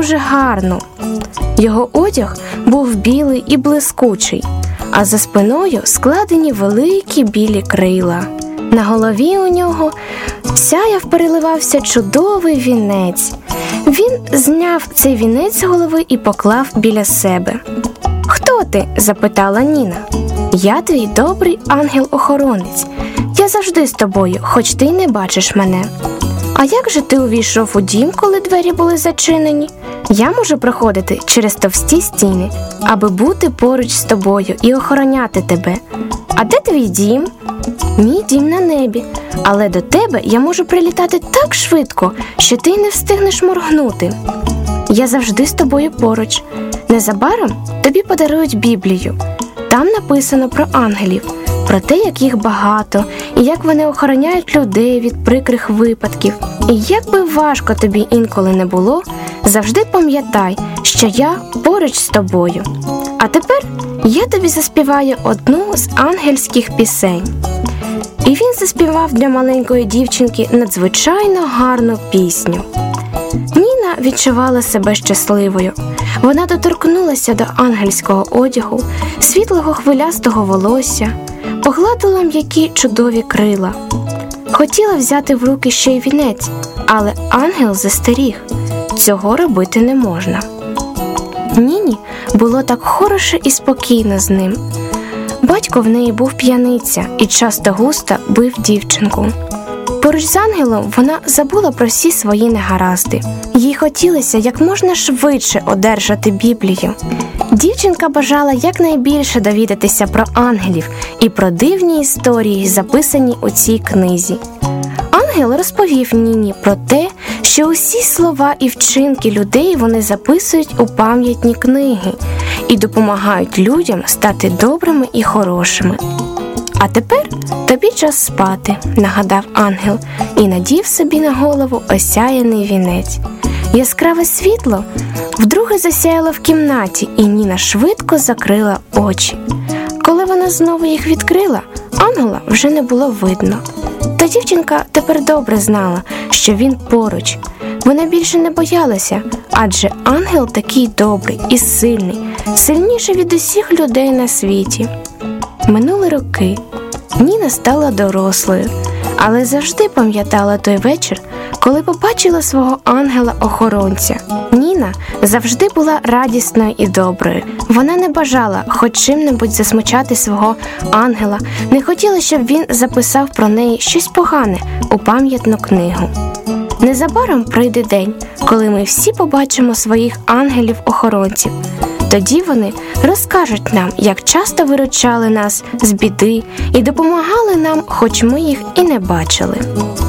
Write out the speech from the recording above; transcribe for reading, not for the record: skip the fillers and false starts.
дуже гарну. Його одяг був білий і блискучий, а за спиною складені великі білі крила. На голові у нього сяяв, переливався чудовий вінець. Він зняв цей вінець з голови і поклав біля себе. «Хто ти?» – запитала Ніна. «Я твій добрий ангел-охоронець. Я завжди з тобою, хоч ти й не бачиш мене». «А як же ти увійшов у дім, коли двері були зачинені? Я можу проходити через товсті стіни, аби бути поруч з тобою і охороняти тебе. А де твій дім?» «Мій дім на небі, але до тебе я можу прилітати так швидко, що ти й не встигнеш моргнути. Я завжди з тобою поруч. Незабаром тобі подарують Біблію. Там написано про ангелів, про те, як їх багато, і як вони охороняють людей від прикрих випадків. І як би важко тобі інколи не було, завжди пам'ятай, що я поруч з тобою. А тепер я тобі заспіваю одну з ангельських пісень». І він заспівав для маленької дівчинки надзвичайно гарну пісню. Ніна відчувала себе щасливою. Вона доторкнулася до ангельського одягу, світлого хвилястого волосся, погладила м'які чудові крила. Хотіла взяти в руки ще й вінець, але ангел застеріг – цього робити не можна. Ніні було так хороше і спокійно з ним. Батько в неї був п'яниця і часто-густо бив дівчинку. Поруч з ангелом вона забула про всі свої негаразди. Їй хотілося як можна швидше одержати Біблію. Дівчинка бажала якнайбільше довідатися про ангелів і про дивні історії, записані у цій книзі. Ангел розповів Ніні про те, що усі слова і вчинки людей вони записують у пам'ятні книги і допомагають людям стати добрими і хорошими. «А тепер тобі час спати», – нагадав ангел і надів собі на голову осяяний вінець. Яскраве світло вдруге засяяло в кімнаті, і Ніна швидко закрила очі. Коли вона знову їх відкрила, ангела вже не було видно. Та дівчинка тепер добре знала, що він поруч. Вона більше не боялася, адже ангел такий добрий і сильний, сильніший від усіх людей на світі. Минули роки. Ніна стала дорослою, але завжди пам'ятала той вечір, коли побачила свого ангела-охоронця. Ніна завжди була радісною і доброю. Вона не бажала хоч чим-небудь засмучати свого ангела, не хотіла, щоб він записав про неї щось погане у пам'ятну книгу. Незабаром прийде день, коли ми всі побачимо своїх ангелів-охоронців. Тоді вони розкажуть нам, як часто виручали нас з біди і допомагали нам, хоч ми їх і не бачили.